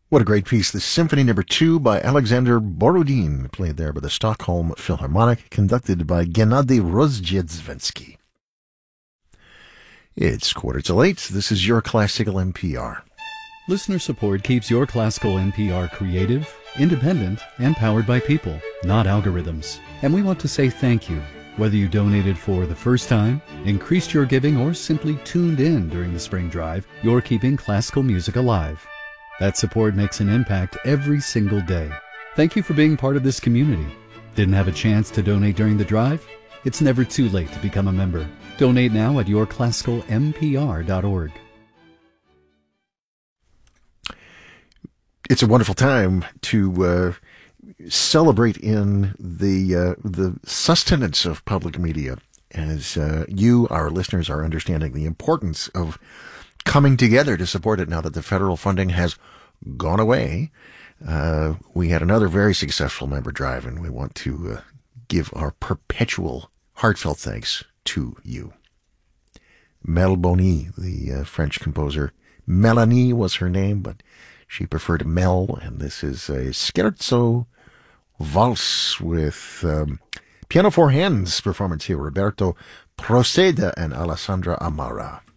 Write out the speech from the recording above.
What a great piece. The Symphony Number 2 by Alexander Borodin, played there by the Stockholm Philharmonic, conducted by Gennady Rozhdestvensky. It's 7:45. This is your Classical NPR. Listener support keeps your Classical NPR creative, independent, and powered by people, not algorithms. And we want to say thank you. Whether you donated for the first time, increased your giving, or simply tuned in during the spring drive, you're keeping classical music alive. That support makes an impact every single day. Thank you for being part of this community. Didn't have a chance to donate during the drive? It's never too late to become a member. Donate now at yourclassicalmpr.org. It's a wonderful time to celebrate in the sustenance of public media, as you, our listeners, are understanding the importance of coming together to support it now that the federal funding has gone away. We had another very successful member drive, and we want to give our perpetual heartfelt thanks to you. Mel Boni, the French composer. Melanie was her name, but she preferred Mel, and this is a scherzo valse with piano four hands performance here. Roberto Proceda and Alessandra Amara.